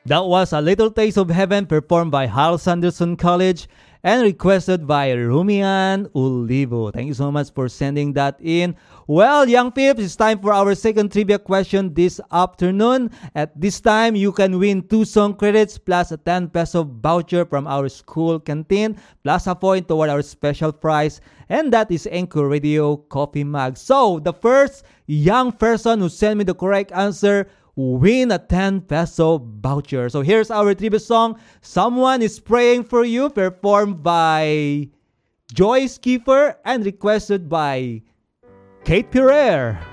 That was A Little Taste of Heaven performed by Hal Sanderson College and requested by Rumian Ulivo. Thank you so much for sending that in. Well, young peeps, it's time for our second trivia question this afternoon. At this time, you can win 2 song credits plus a 10 peso voucher from our school canteen plus a point toward our special prize, and that is Anchor Radio Coffee Mug. So, the first young person who sent me the correct answer win a 10 peso voucher. So here's our tribute song, Someone is Praying for You, performed by Joyce Kiefer and requested by Kate Pirer.